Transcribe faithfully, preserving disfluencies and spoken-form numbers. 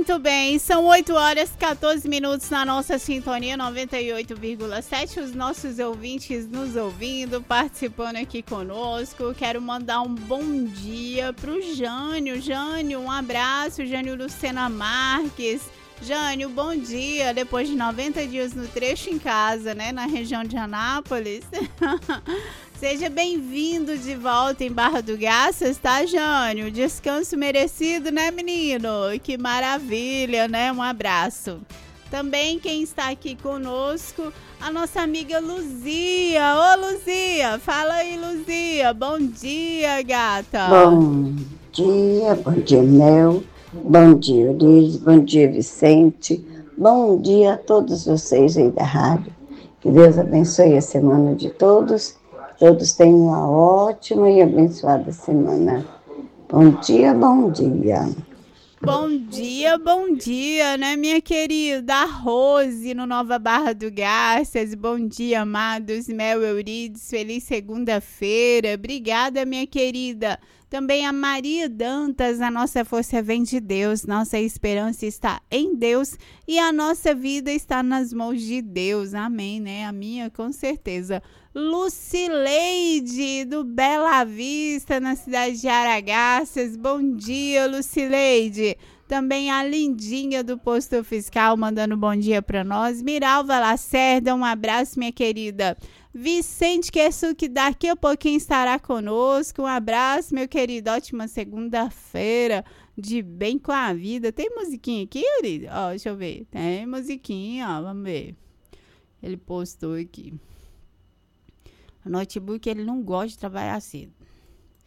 Muito bem, são oito horas e quatorze minutos na nossa sintonia noventa e oito vírgula sete. Os nossos ouvintes nos ouvindo, participando aqui conosco. Quero mandar um bom dia pro Jânio. Jânio, um abraço. Jânio Lucena Marques. Jânio, bom dia. Depois de noventa dias no trecho em casa, né? Na região de Anápolis. Seja bem-vindo de volta em Barra do Garças, tá, Jânio? Descanso merecido, né, menino? Que maravilha, né? Um abraço. Também quem está aqui conosco, a nossa amiga Luzia. Ô, Luzia, fala aí, Luzia. Bom dia, gata. Bom dia, bom dia, Mel. Bom dia, Ulisses. Bom dia, Vicente. Bom dia a todos vocês aí da rádio. Que Deus abençoe a semana de todos. Todos tenham uma ótima e abençoada semana. Bom dia, bom dia. Bom dia, bom dia, né, minha querida Rose, no Nova Barra do Garças. Bom dia, amados. Mel Eurides, feliz segunda-feira. Obrigada, minha querida. Também a Maria Dantas, a nossa força vem de Deus, nossa esperança está em Deus e a nossa vida está nas mãos de Deus. Amém, né? A minha, com certeza. Lucileide, do Bela Vista, na cidade de Aragarças. Bom dia, Lucileide. Também a Lindinha, do Posto Fiscal, mandando bom dia para nós. Miralva Lacerda, um abraço, minha querida. Vicente Quessu, que daqui a pouquinho estará conosco. Um abraço, meu querido. Ótima segunda-feira, de bem com a vida. Tem musiquinha aqui, Yuri? Ó, deixa eu ver. Tem musiquinha, ó, vamos ver. Ele postou aqui. O notebook, ele não gosta de trabalhar cedo.